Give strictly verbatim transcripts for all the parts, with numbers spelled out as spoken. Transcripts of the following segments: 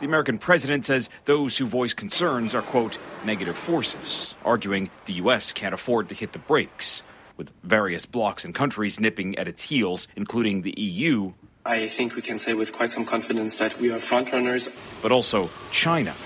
The American president says those who voice concerns are, quote, negative forces, arguing the U S can't afford to hit the brakes, with various blocs and countries nipping at its heels, including the E U. I think we can say with quite some confidence that we are frontrunners. But also China,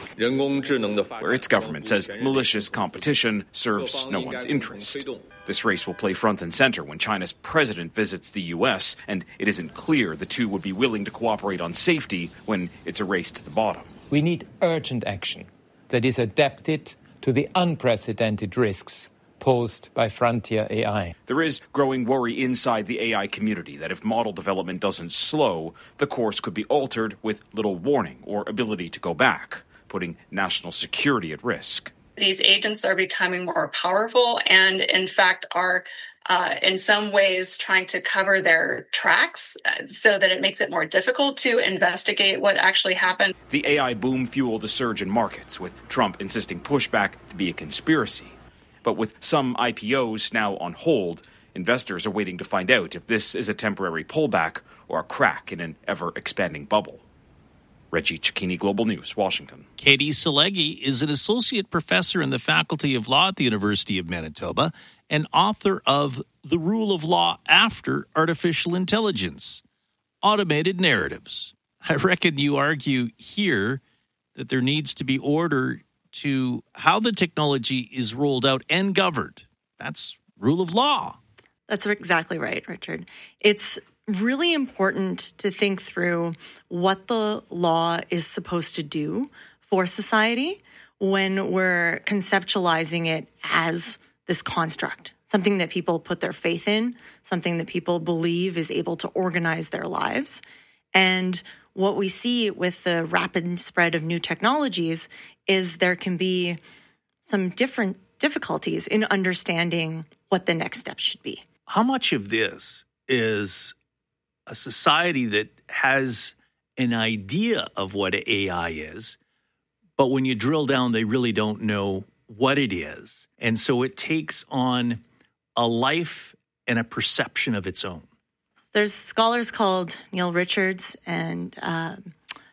where its government says malicious competition serves no one's interest. This race will play front and center when China's president visits the U S, and it isn't clear the two would be willing to cooperate on safety when it's a race to the bottom. We need urgent action that is adapted to the unprecedented risks posed by frontier A I. There is growing worry inside the A I community that if model development doesn't slow, the course could be altered with little warning or ability to go back, putting national security at risk. These agents are becoming more powerful and, in fact, are uh, in some ways trying to cover their tracks so that it makes it more difficult to investigate what actually happened. The A I boom fueled a surge in markets, with Trump insisting pushback to be a conspiracy. But with some I P Os now on hold, investors are waiting to find out if this is a temporary pullback or a crack in an ever-expanding bubble. Reggie Cecchini, Global News, Washington. Katie Seleghi is an associate professor in the Faculty of Law at the University of Manitoba and author of The Rule of Law After Artificial Intelligence, Automated Narratives. I reckon you argue here that there needs to be order to how the technology is rolled out and governed. That's rule of law. That's exactly right, Richard. It's really important to think through what the law is supposed to do for society when we're conceptualizing it as this construct, something that people put their faith in, something that people believe is able to organize their lives. And what we see with the rapid spread of new technologies is there can be some different difficulties in understanding what the next step should be. How much of this is a society that has an idea of what A I is, but when you drill down, they really don't know what it is. And so it takes on a life and a perception of its own. There's scholars called Neil Richards and um,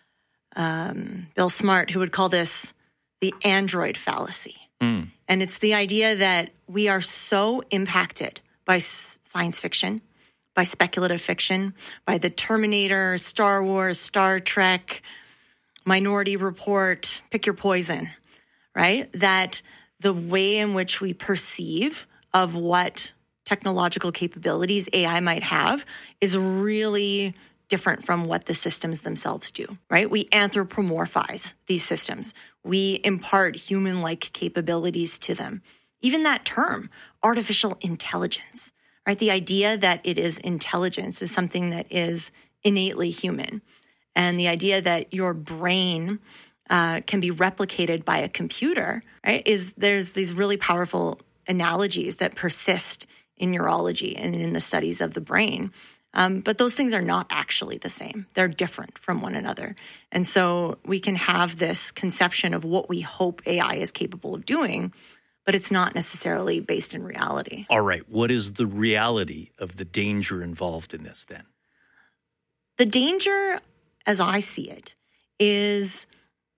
um, Bill Smart who would call this the android fallacy. Mm. And it's the idea that we are so impacted by s- science fiction, by speculative fiction, by the Terminator, Star Wars, Star Trek, Minority Report, pick your poison, right? That the way in which we perceive of what technological capabilities A I might have is really different from what the systems themselves do, right? We anthropomorphize these systems. We impart human-like capabilities to them. Even that term, artificial intelligence, right? The idea that it is intelligence is something that is innately human. And the idea that your brain uh, can be replicated by a computer, right, is there's these really powerful analogies that persist in neurology and in the studies of the brain. Um, but those things are not actually the same. They're different from one another. And so we can have this conception of what we hope A I is capable of doing, but it's not necessarily based in reality. All right. What is the reality of the danger involved in this then? The danger, as I see it, is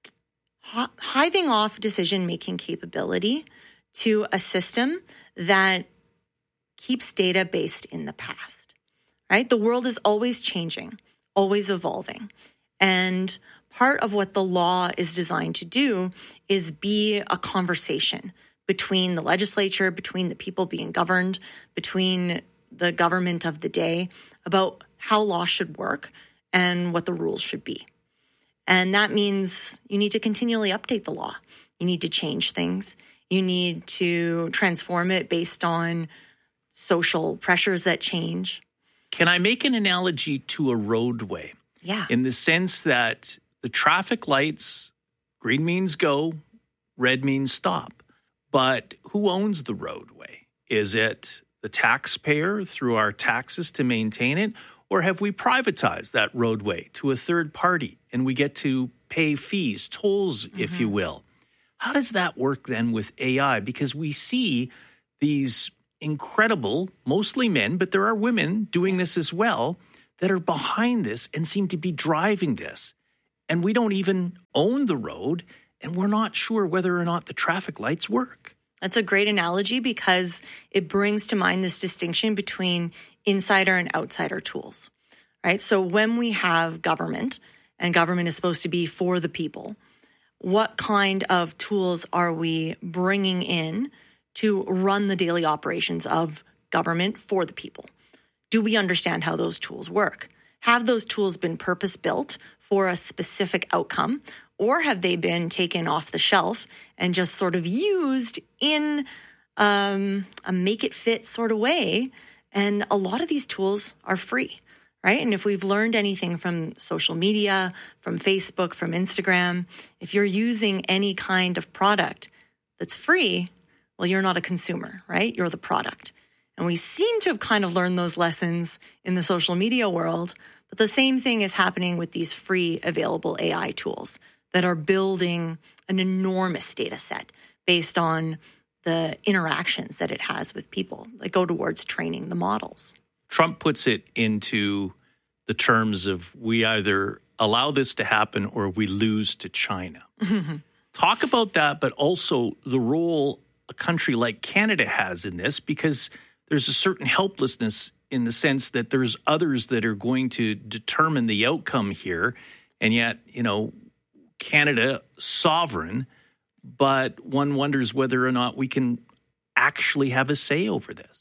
h- hiving off decision-making capability to a system that keeps data based in the past, right? The world is always changing, always evolving. And part of what the law is designed to do is be a conversation between the legislature, between the people being governed, between the government of the day about how law should work and what the rules should be. And that means you need to continually update the law. You need to change things. You need to transform it based on social pressures that change. Can I make an analogy to a roadway? Yeah. In the sense that the traffic lights, green means go, red means stop. But who owns the roadway? Is it the taxpayer through our taxes to maintain it? Or have we privatized that roadway to a third party and we get to pay fees, tolls, mm-hmm. if you will? How does that work then with A I? Because we see these incredible, mostly men, but there are women doing this as well, that are behind this and seem to be driving this. and we don't even own the road, and we're not sure whether or not the traffic lights work. That's a great analogy because it brings to mind this distinction between insider and outsider tools, right? So when we have government, and government is supposed to be for the people, what kind of tools are we bringing in to run the daily operations of government for the people? Do we understand how those tools work? Have those tools been purpose-built for a specific outcome, or have they been taken off the shelf and just sort of used in um, a make-it-fit sort of way? And a lot of these tools are free, right? And if we've learned anything from social media, from Facebook, from Instagram, if you're using any kind of product that's free, well, you're not a consumer, right? You're the product. And we seem to have kind of learned those lessons in the social media world, but the same thing is happening with these free available A I tools that are building an enormous data set based on the interactions that it has with people that go towards training the models. Trump puts it into the terms of we either allow this to happen or we lose to China. Mm-hmm. Talk about that, but also the role a country like Canada has in this, because there's a certain helplessness in the sense that there's others that are going to determine the outcome here. And yet, you know, Canada, sovereign, but one wonders whether or not we can actually have a say over this.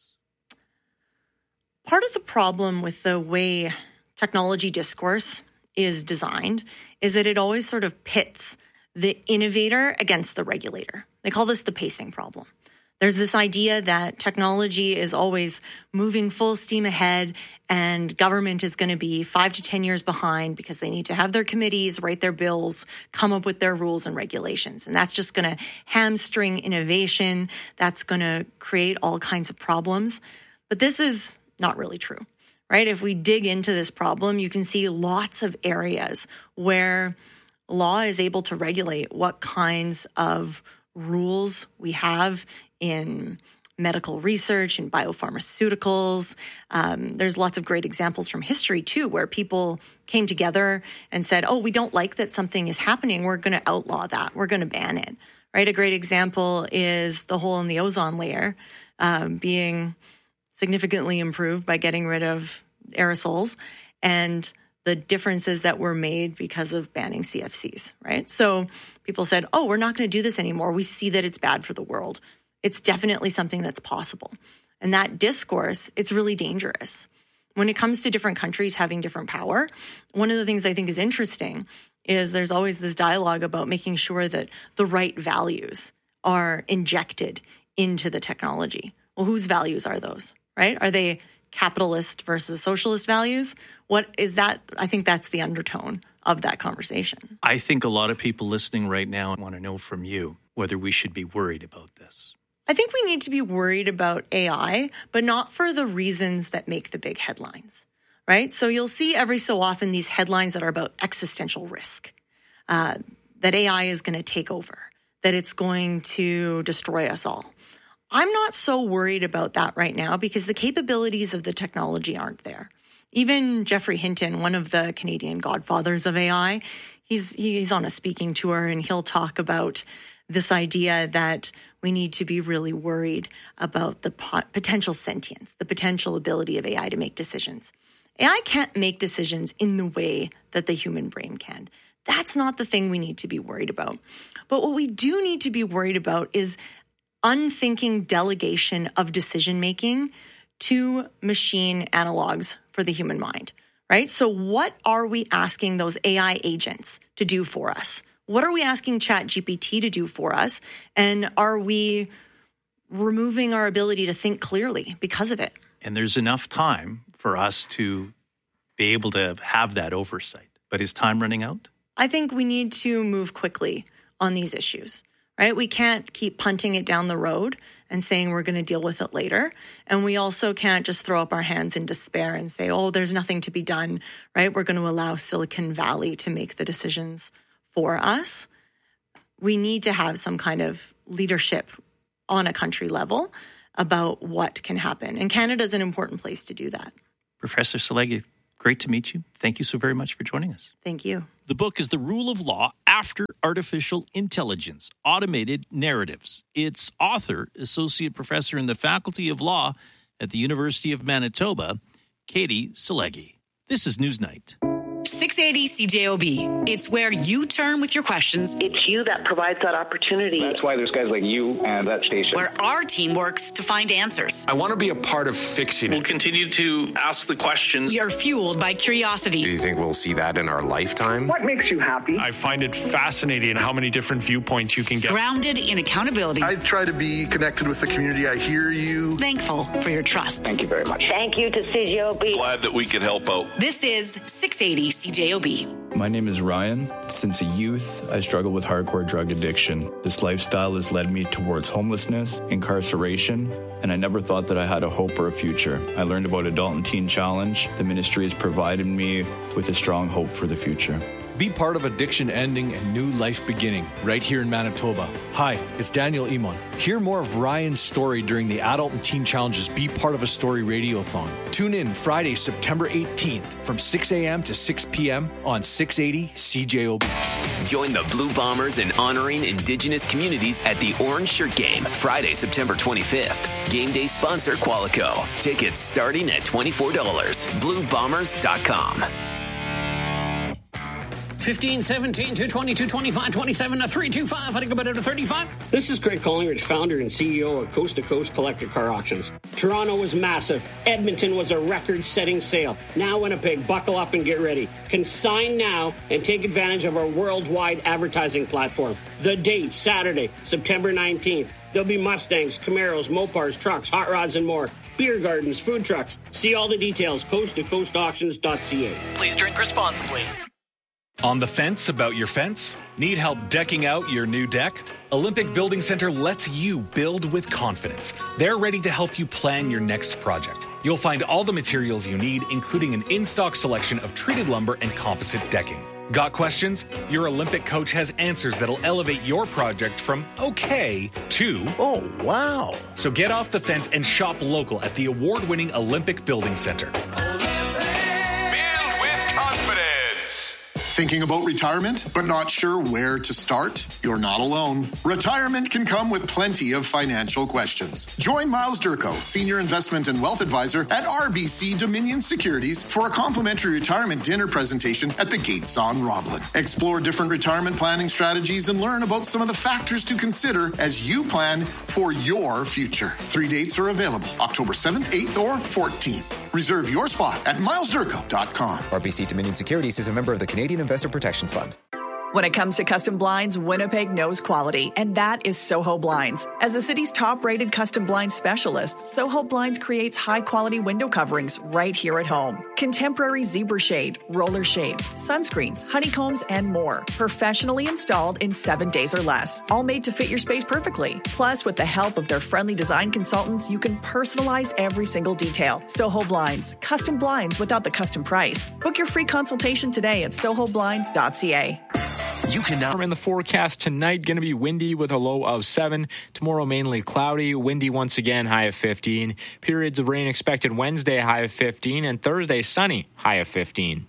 Part of the problem with the way technology discourse is designed is that it always sort of pits the innovator against the regulator. They call this the pacing problem. There's this idea that technology is always moving full steam ahead and government is going to be five to ten years behind because they need to have their committees, write their bills, come up with their rules and regulations. And that's just going to hamstring innovation. That's going to create all kinds of problems. But this is not really true, right? If we dig into this problem, you can see lots of areas where law is able to regulate what kinds of rules we have in medical research and biopharmaceuticals. Um, there's lots of great examples from history, too, where people came together and said, oh, we don't like that something is happening. We're going to outlaw that. We're going to ban it, right? A great example is the hole in the ozone layer um, being significantly improved by getting rid of aerosols and the differences that were made because of banning C F Cs, right? So people said, oh, we're not going to do this anymore. We see that it's bad for the world. It's definitely something that's possible. And that discourse, it's really dangerous. When it comes to different countries having different power, one of the things I think is interesting is there's always this dialogue about making sure that the right values are injected into the technology. Well, whose values are those, right? Are they capitalist versus socialist values? What is that? I think that's the undertone of that conversation. I think a lot of people listening right now want to know from you whether we should be worried about this. I think we need to be worried about A I, but not for the reasons that make the big headlines, right? So you'll see every so often these headlines that are about existential risk, uh, that A I is going to take over, that it's going to destroy us all. I'm not so worried about that right now because the capabilities of the technology aren't there. Even Geoffrey Hinton, one of the Canadian godfathers of A I, he's he's on a speaking tour and he'll talk about this idea that we need to be really worried about the pot- potential sentience, the potential ability of A I to make decisions. A I can't make decisions in the way that the human brain can. That's not the thing we need to be worried about. But what we do need to be worried about is unthinking delegation of decision-making to machine analogs for the human mind, right? So what are we asking those A I agents to do for us? What are we asking ChatGPT to do for us? And are we removing our ability to think clearly because of it? And there's enough time for us to be able to have that oversight. But is time running out? I think we need to move quickly on these issues, right? We can't keep punting it down the road and saying we're going to deal with it later. And we also can't just throw up our hands in despair and say, oh, there's nothing to be done, right? We're going to allow Silicon Valley to make the decisions for us. We need to have some kind of leadership on a country level about what can happen. And Canada is an important place to do that. Professor Szilagyi, great to meet you. Thank you so very much for joining us. Thank you. The book is The Rule of Law After Artificial Intelligence, Automated Narratives. Its author, Associate Professor in the Faculty of Law at the University of Manitoba, Katie Seleghi. This is Newsnight. six eighty C J O B. It's where you turn with your questions. It's you that provides that opportunity. That's why there's guys like you and that station. Where our team works to find answers. I want to be a part of fixing it. We'll continue to ask the questions. We are fueled by curiosity. Do you think we'll see that in our lifetime? What makes you happy? I find it fascinating how many different viewpoints you can get. Grounded in accountability. I try to be connected with the community. I hear you. Thankful for your trust. Thank you very much. Thank you to C J O B. Glad that we could help out. This is six eighty C J O B. My name is Ryan. Since a youth, I struggled with hardcore drug addiction. This lifestyle has led me towards homelessness, incarceration, and I never thought that I had a hope or a future. I learned about Adult and Teen Challenge. The ministry has provided me with a strong hope for the future. Be part of addiction ending and new life beginning right here in Manitoba. Hi, it's Daniel Emon. Hear more of Ryan's story during the Adult and Teen Challenge's Be Part of a Story Radiothon. Tune in Friday, September eighteenth from six a.m. to six p.m. on six eighty C J O B. Join the Blue Bombers in honoring Indigenous communities at the Orange Shirt Game, Friday, September twenty-fifth. Game day sponsor Qualico. Tickets starting at twenty-four dollars. blue bombers dot com. fifteen, seventeen, two twenty, two twenty-five, twenty-seven, three twenty-five. I think about it at thirty-five. This is Craig Collingridge, founder and C E O of Coast to Coast Collector Car Auctions. Toronto was massive. Edmonton was a record-setting sale. Now Winnipeg, buckle up and get ready. Consign now and take advantage of our worldwide advertising platform. The date, Saturday, September nineteenth. There'll be Mustangs, Camaros, Mopars, trucks, hot rods, and more. Beer gardens, food trucks. See all the details, coast to coast auctions dot c a. Please drink responsibly. On the fence about your fence? Need help decking out your new deck? Olympic Building Center lets you build with confidence. They're ready to help you plan your next project. You'll find all the materials you need, including an in-stock selection of treated lumber and composite decking. Got questions? Your Olympic coach has answers that'll elevate your project from okay to oh, wow. So get off the fence and shop local at the award-winning Olympic Building Center. Thinking about retirement, but not sure where to start? You're not alone. Retirement can come with plenty of financial questions. Join Miles Durko, Senior Investment and Wealth Advisor at R B C Dominion Securities, for a complimentary retirement dinner presentation at the Gates on Roblin. Explore different retirement planning strategies and learn about some of the factors to consider as you plan for your future. Three dates are available, October seventh, eighth, or fourteenth. Reserve your spot at miles durko dot com. R B C Dominion Securities is a member of the Canadian Investor Protection Fund. When it comes to custom blinds, Winnipeg knows quality, and that is Soho Blinds. As the city's top-rated custom blind specialist, Soho Blinds creates high-quality window coverings right here at home. Contemporary zebra shade, roller shades, sunscreens, honeycombs, and more. Professionally installed in seven days or less. All made to fit your space perfectly. Plus, with the help of their friendly design consultants, you can personalize every single detail. Soho Blinds. Custom blinds without the custom price. Book your free consultation today at soho blinds dot c a. You can now. In the forecast tonight, going to be windy with a low of seven. Tomorrow, mainly cloudy, windy once again, high of fifteen. Periods of rain expected Wednesday, high of fifteen, and Thursday, sunny, high of fifteen.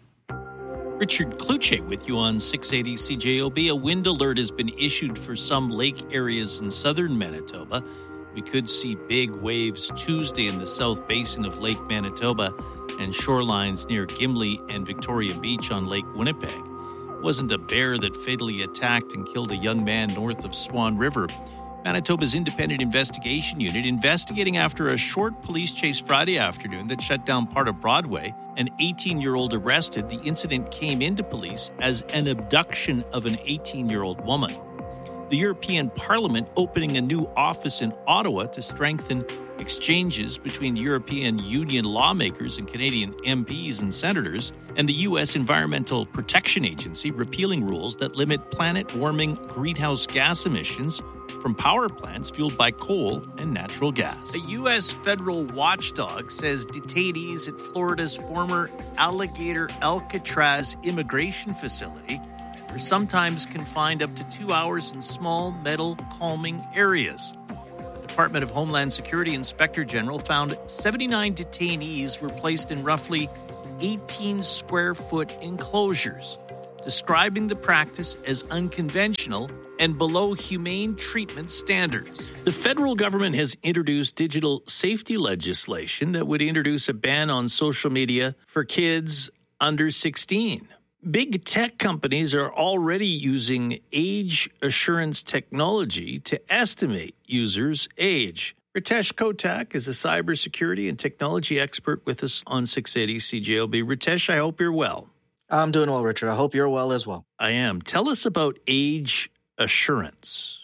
Richard Kluche with you on six eighty C J O B. A wind alert has been issued for some lake areas in southern Manitoba. We could see big waves Tuesday in the south basin of Lake Manitoba and shorelines near Gimli and Victoria Beach on Lake Winnipeg. It wasn't a bear that fatally attacked and killed a young man north of Swan River. Manitoba's Independent Investigation Unit investigating after a short police chase Friday afternoon that shut down part of Broadway. An eighteen-year-old arrested. The incident came into police as an abduction of an eighteen-year-old woman. The European Parliament opening a new office in Ottawa to strengthen exchanges between European Union lawmakers and Canadian M Ps and senators, and the U S Environmental Protection Agency repealing rules that limit planet-warming greenhouse gas emissions from power plants fueled by coal and natural gas. A U S federal watchdog says detainees at Florida's former Alligator Alcatraz immigration facility are sometimes confined up to two hours in small metal calming areas. Department of Homeland Security Inspector General found seventy-nine detainees were placed in roughly eighteen square foot enclosures describing the practice as unconventional and below humane treatment standards. The federal government has introduced digital safety legislation that would introduce a ban on social media for kids under sixteen. Big tech companies are already using age assurance technology to estimate users' age. Ritesh Kotak is a cybersecurity and technology expert with us on six eighty C J O B. Ritesh, I hope you're well. I'm doing well, Richard. I hope you're well as well. I am. Tell us about age assurance.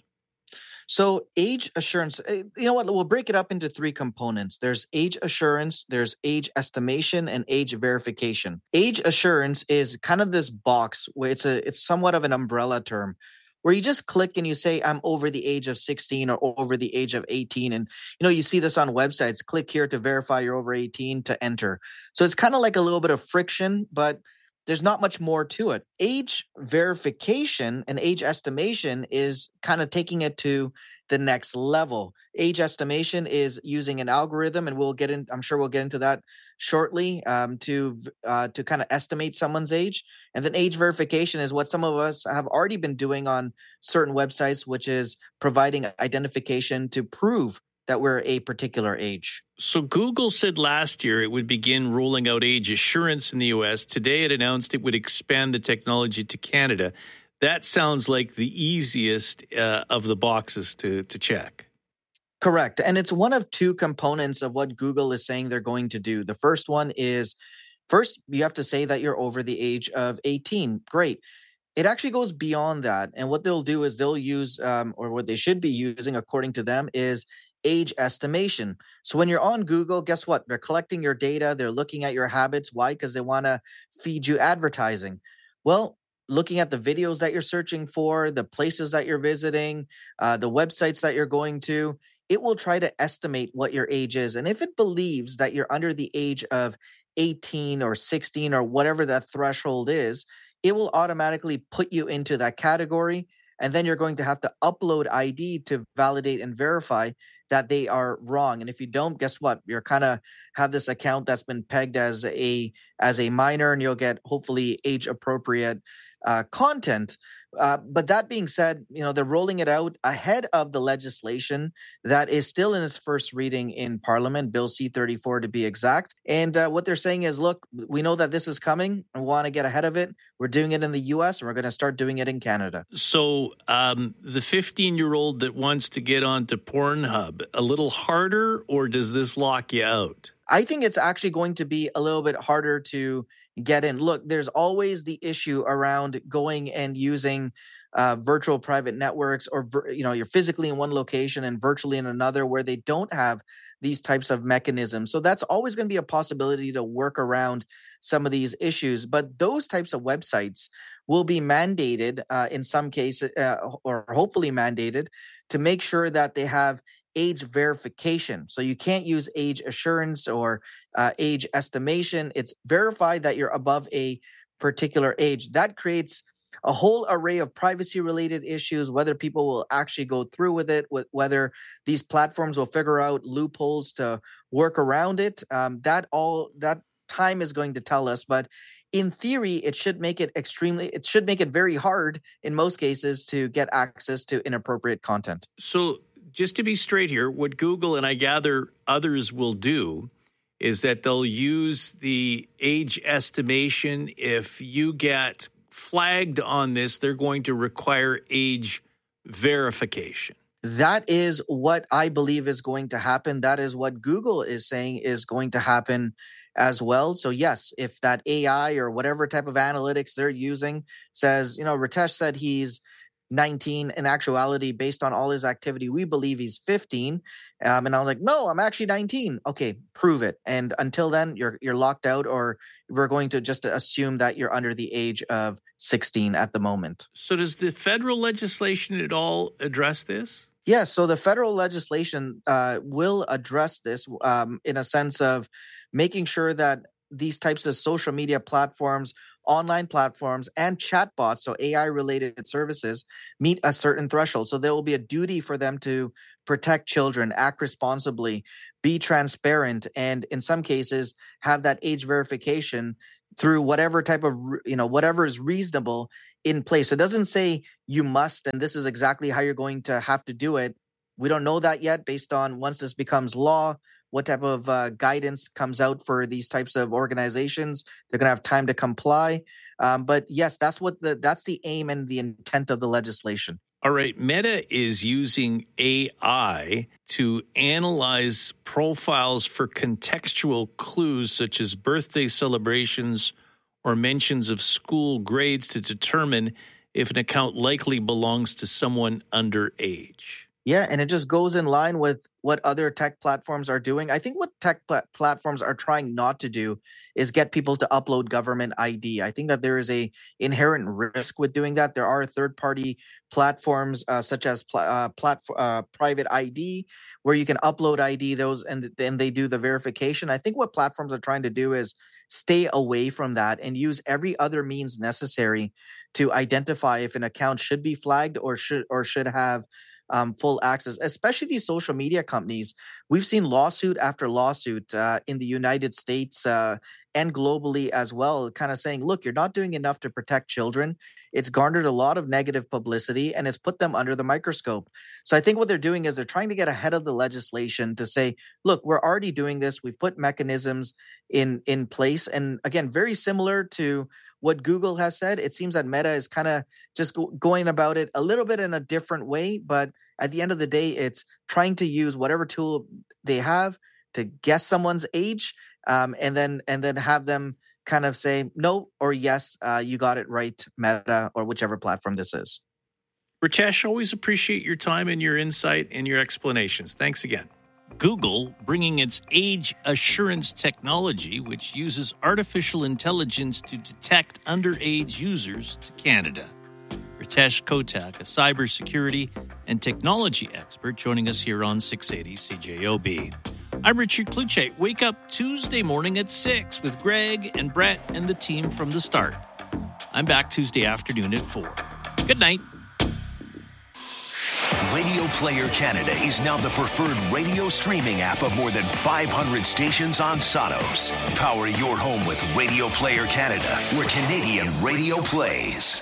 So age assurance, you know what, we'll break it up into three components. There's age assurance, there's age estimation, and age verification. Age assurance is kind of this box where it's a it's somewhat of an umbrella term where you just click and you say, I'm over the age of sixteen or over the age of eighteen. And, you know, you see this on websites, click here to verify you're over eighteen to enter. So it's kind of like a little bit of friction, but there's not much more to it. Age verification and age estimation is kind of taking it to the next level. Age estimation is using an algorithm, and we'll get in, I'm sure we'll get into that shortly, um, to uh, to kind of estimate someone's age. And then age verification is what some of us have already been doing on certain websites, which is providing identification to prove that we're a particular age. So Google said last year it would begin rolling out age assurance in the U S. Today it announced it would expand the technology to Canada. That sounds like the easiest uh, of the boxes to, to check. Correct. And it's one of two components of what Google is saying they're going to do. The first one is, first, you have to say that you're over the age of eighteen. Great. It actually goes beyond that. And what they'll do is they'll use, um, or what they should be using, according to them, is age estimation. So when you're on Google, guess what? They're collecting your data. They're looking at your habits. Why? Because they want to feed you advertising. Well, looking at the videos that you're searching for, the places that you're visiting, uh, the websites that you're going to, it will try to estimate what your age is. And if it believes that you're under the age of eighteen or sixteen or whatever that threshold is, it will automatically put you into that category. And then you're going to have to upload I D to validate and verify that they are wrong. And if you don't, guess what? You're kind of have this account that's been pegged as a as a minor, and you'll get hopefully age appropriate uh, content. Uh, but that being said, you know, they're rolling it out ahead of the legislation that is still in its first reading in Parliament, Bill C thirty-four to be exact. And uh, what they're saying is, look, we know that this is coming and want to get ahead of it. We're doing it in the U S and we're going to start doing it in Canada. So um, the fifteen-year-old that wants to get onto Pornhub, a little harder, or does this lock you out? I think it's actually going to be a little bit harder to get in. Look, there's always the issue around going and using uh, virtual private networks, or, you know, you're physically in one location and virtually in another where they don't have these types of mechanisms. So that's always going to be a possibility to work around some of these issues. But those types of websites will be mandated uh, in some cases, uh, or hopefully mandated, to make sure that they have age verification. So you can't use age assurance or uh, age estimation. It's verified that you're above a particular age. That creates a whole array of privacy related issues, whether people will actually go through with it, with whether these platforms will figure out loopholes to work around it. Um, that all that time is going to tell us. But in theory, it should make it extremely, it should make it very hard in most cases to get access to inappropriate content. So just to be straight here, what Google and I gather others will do is that they'll use the age estimation. If you get flagged on this, they're going to require age verification. That is what I believe is going to happen. That is what Google is saying is going to happen as well. So yes, if that A I or whatever type of analytics they're using says, you know, Ritesh said he's nineteen, in actuality, based on all his activity, we believe he's fifteen. Um, and I was like, no, I'm actually nineteen. Okay, prove it. And until then, you're you're locked out, or we're going to just assume that you're under the age of sixteen at the moment. So does the federal legislation at all address this? Yes. Yeah, so the federal legislation uh, will address this um, in a sense of making sure that these types of social media platforms, online platforms, and chatbots, so A I-related services, meet a certain threshold. So there will be a duty for them to protect children, act responsibly, be transparent, and in some cases have that age verification through whatever type of, you know, whatever is reasonable in place. So it doesn't say you must, and this is exactly how you're going to have to do it. We don't know that yet based on once this becomes law, what type of uh, guidance comes out for these types of organizations. They're going to have time to comply. Um, but yes, that's what the that's the aim and the intent of the legislation. All right. Meta is using A I to analyze profiles for contextual clues such as birthday celebrations or mentions of school grades to determine if an account likely belongs to someone underage. Yeah, and it just goes in line with what other tech platforms are doing. I think what tech plat- platforms are trying not to do is get people to upload government I D. I think that there is a inherent risk with doing that. There are third-party platforms uh, such as pl- uh, platform uh, private I D where you can upload I D those and then they do the verification. I think what platforms are trying to do is stay away from that and use every other means necessary to identify if an account should be flagged or should or should have Um, full access, especially these social media companies. We've seen lawsuit after lawsuit uh, in the United States uh, and globally as well, kind of saying, look, you're not doing enough to protect children. It's garnered a lot of negative publicity and it's put them under the microscope. So I think what they're doing is they're trying to get ahead of the legislation to say, look, we're already doing this. We've put mechanisms in, in place. And again, very similar to what Google has said. It seems that Meta is kind of just go- going about it a little bit in a different way. But at the end of the day, it's trying to use whatever tool they have to guess someone's age um, and then and then have them kind of say no or yes, uh, you got it right, Meta, or whichever platform this is. Ritesh, always appreciate your time and your insight and your explanations. Thanks again. Google bringing its age assurance technology, which uses artificial intelligence to detect underage users, to Canada. Ritesh Kotak, a cybersecurity and technology expert, joining us here on six eighty C J O B. I'm Richard Kluche. Wake up Tuesday morning at six with Greg and Brett and the team from the start. I'm back Tuesday afternoon at four. Good night. Radio Player Canada is now the preferred radio streaming app of more than five hundred stations on Sonos. Power your home with Radio Player Canada, where Canadian radio plays.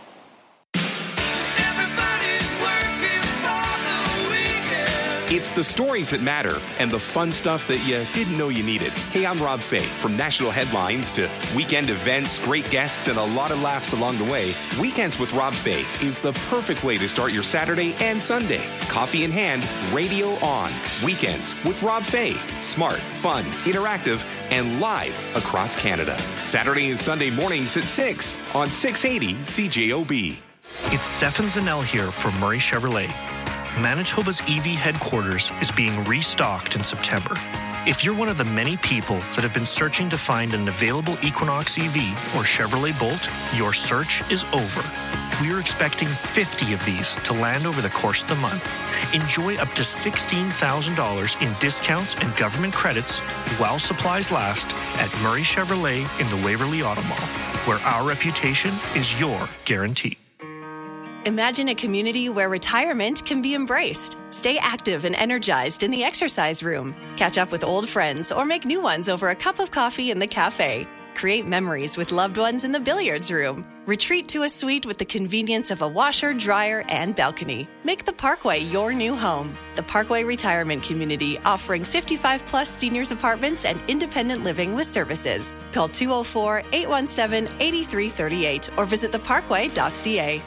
It's the stories that matter and the fun stuff that you didn't know you needed. Hey, I'm Rob Fay. From national headlines to weekend events, great guests, and a lot of laughs along the way, Weekends with Rob Fay is the perfect way to start your Saturday and Sunday. Coffee in hand, radio on. Weekends with Rob Fay. Smart, fun, interactive, and live across Canada. Saturday and Sunday mornings at six on six eighty C J O B. It's Stefan Zanel here from Murray Chevrolet. Manitoba's E V headquarters is being restocked in September. If you're one of the many people that have been searching to find an available Equinox E V or Chevrolet Bolt, your search is over. We are expecting fifty of these to land over the course of the month. Enjoy up to sixteen thousand dollars in discounts and government credits while supplies last at Murray Chevrolet in the Waverly Auto Mall, where our reputation is your guarantee. Imagine a community where retirement can be embraced. Stay active and energized in the exercise room. Catch up with old friends or make new ones over a cup of coffee in the cafe. Create memories with loved ones in the billiards room. Retreat to a suite with the convenience of a washer, dryer, and balcony. Make the Parkway your new home. The Parkway Retirement Community, offering fifty-five plus seniors apartments and independent living with services. Call two oh four, eight one seven, eight three three eight or visit the parkway dot c a.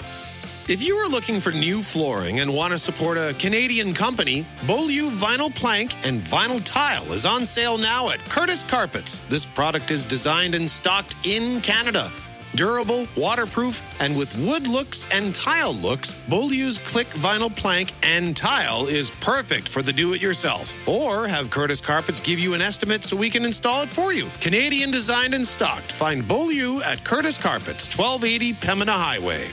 If you are looking for new flooring and want to support a Canadian company, Beaulieu Vinyl Plank and Vinyl Tile is on sale now at Curtis Carpets. This product is designed and stocked in Canada. Durable, waterproof, and with wood looks and tile looks, Beaulieu's Click Vinyl Plank and Tile is perfect for the do-it-yourself. Or have Curtis Carpets give you an estimate so we can install it for you. Canadian designed and stocked. Find Beaulieu at Curtis Carpets, twelve eighty Pembina Highway.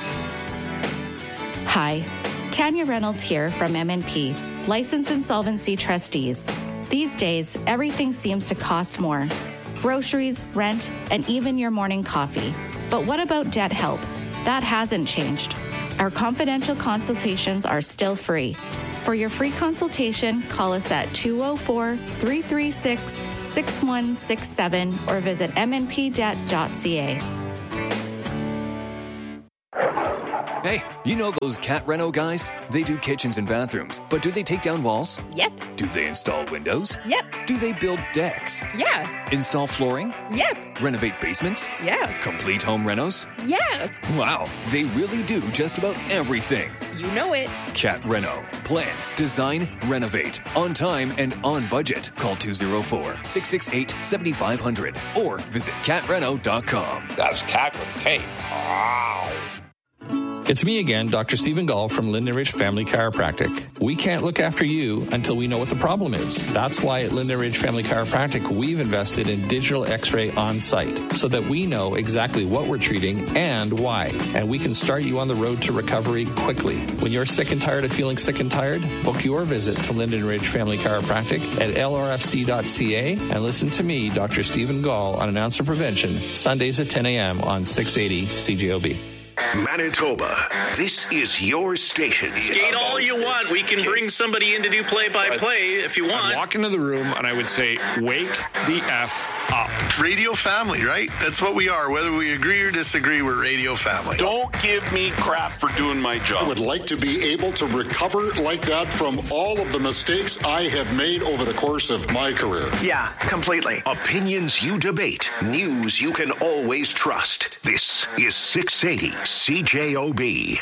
Hi, Tanya Reynolds here from M and P, Licensed Insolvency Trustees. These days, everything seems to cost more. Groceries, rent, and even your morning coffee. But what about debt help? That hasn't changed. Our confidential consultations are still free. For your free consultation, call us at two oh four, three three six, six one six seven or visit m n p debt dot c a. Hey, you know those Cat Reno guys? They do kitchens and bathrooms, but do they take down walls? Yep. Do they install windows? Yep. Do they build decks? Yeah. Install flooring? Yep. Renovate basements? Yeah. Complete home renos? Yeah. Wow, they really do just about everything. You know it. Cat Reno. Plan, design, renovate. On time and on budget. Call two oh four, six six eight, seven five zero zero or visit cat reno dot com. That's cat with a K. Wow. It's me again, Doctor Stephen Gall from Linden Ridge Family Chiropractic. We can't look after you until we know what the problem is. That's why at Linden Ridge Family Chiropractic, we've invested in digital x-ray on site so that we know exactly what we're treating and why. And we can start you on the road to recovery quickly. When you're sick and tired of feeling sick and tired, book your visit to Linden Ridge Family Chiropractic at l r f c dot c a and listen to me, Doctor Stephen Gall, on An Ounce of Prevention, Sundays at ten a.m. on six eighty C J O B. Manitoba, this is your station. Skate all you want. We can bring somebody in to do play-by-play if you want. I'd walk into the room and I would say, wake the F up. Radio family, right? That's what we are. Whether we agree or disagree, we're radio family. Don't give me crap for doing my job. I would like to be able to recover like that from all of the mistakes I have made over the course of my career. Yeah, completely. Opinions you debate. News you can always trust. This is six eighty C J O B.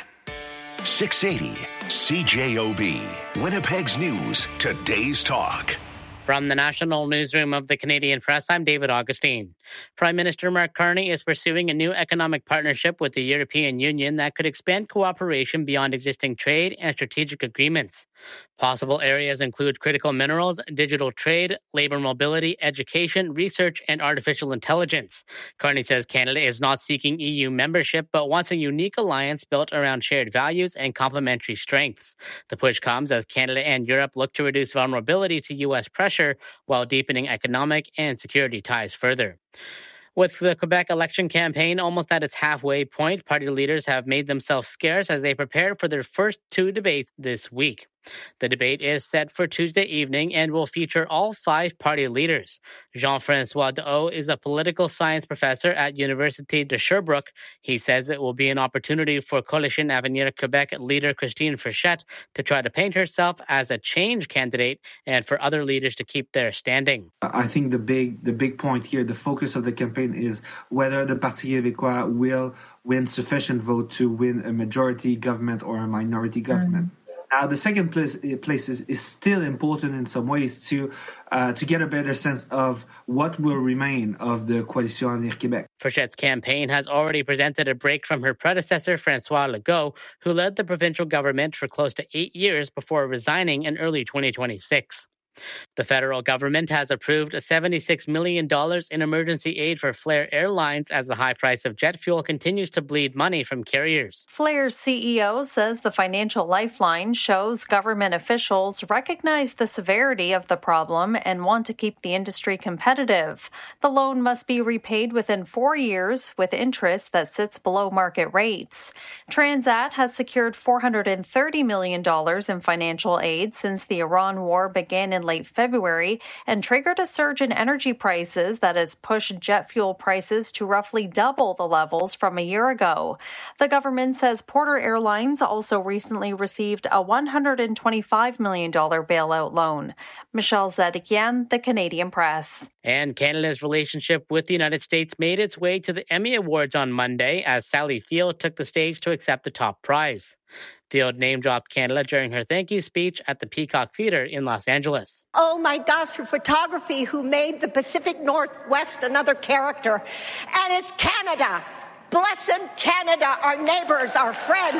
six eighty C J O B. Winnipeg's News, today's talk. From the National Newsroom of the Canadian Press, I'm David Augustine. Prime Minister Mark Carney is pursuing a new economic partnership with the European Union that could expand cooperation beyond existing trade and strategic agreements. Possible areas include critical minerals, digital trade, labor mobility, education, research, and artificial intelligence. Carney says Canada is not seeking E U membership, but wants a unique alliance built around shared values and complementary strengths. The push comes as Canada and Europe look to reduce vulnerability to U S pressure while deepening economic and security ties further. With the Quebec election campaign almost at its halfway point, party leaders have made themselves scarce as they prepare for their first two debates this week. The debate is set for Tuesday evening and will feature all five party leaders. Jean-François Dehaut is a political science professor at Université de Sherbrooke. He says it will be an opportunity for Coalition Avenir Quebec leader Christine Frechette to try to paint herself as a change candidate and for other leaders to keep their standing. I think the big the big point here, the focus of the campaign is whether the Parti Québécois will win sufficient vote to win a majority government or a minority government. Mm-hmm. Now, the second place, place is, is still important in some ways to uh, to get a better sense of what will remain of the Coalition Avenir Québec. Frechette's campaign has already presented a break from her predecessor, François Legault, who led the provincial government for close to eight years before resigning in early twenty twenty-six. The federal government has approved seventy-six million dollars in emergency aid for Flair Airlines as the high price of jet fuel continues to bleed money from carriers. Flair's C E O says the financial lifeline shows government officials recognize the severity of the problem and want to keep the industry competitive. The loan must be repaid within four years with interest that sits below market rates. Transat has secured four hundred thirty million dollars in financial aid since the Iran war began in late February and triggered a surge in energy prices that has pushed jet fuel prices to roughly double the levels from a year ago. The government says Porter Airlines also recently received a one hundred twenty-five million dollars bailout loan. Michelle Zedekian, The Canadian Press. And Canada's relationship with the United States made its way to the Emmy Awards on Monday as Sally Field took the stage to accept the top prize. Field name-dropped Canada during her thank you speech at the Peacock Theatre in Los Angeles. Oh my gosh, her photography who made the Pacific Northwest another character. And it's Canada. Blessed Canada, our neighbors, our friends.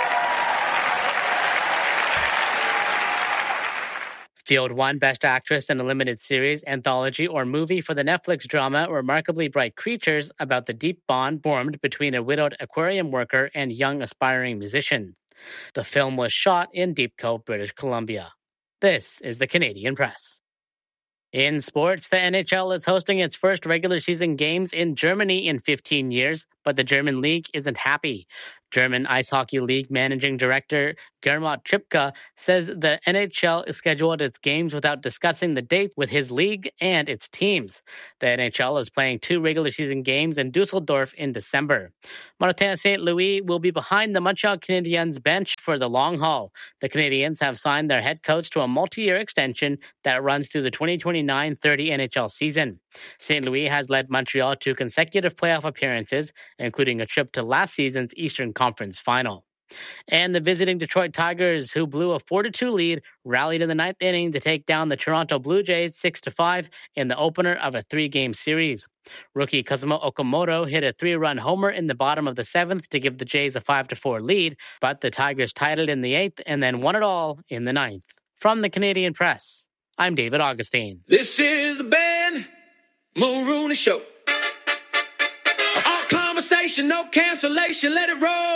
Field won Best Actress in a Limited Series, Anthology, or Movie for the Netflix drama Remarkably Bright Creatures about the deep bond formed between a widowed aquarium worker and young aspiring musician. The film was shot in Deep Cove, British Columbia. This is the Canadian Press. In sports, the N H L is hosting its first regular season games in Germany in fifteen years, but the German league isn't happy. German Ice Hockey League Managing Director Gernot Tripka says the N H L is scheduled its games without discussing the date with his league and its teams. The N H L is playing two regular season games in Dusseldorf in December. Martin Saint Louis will be behind the Montreal Canadiens bench for the long haul. The Canadiens have signed their head coach to a multi-year extension that runs through the twenty twenty-nine thirty N H L season. Saint Louis has led Montreal to consecutive playoff appearances, including a trip to last season's Eastern Conference Final. And the visiting Detroit Tigers, who blew a four to two lead, rallied in the ninth inning to take down the Toronto Blue Jays six to five in the opener of a three-game series. Rookie Kazumo Okamoto hit a three-run homer in the bottom of the seventh to give the Jays a five to four lead, but the Tigers tied it in the eighth and then won it all in the ninth. From the Canadian Press, I'm David Augustine. This is the Ben Mulrooney Show. All conversation, no cancellation, let it roll.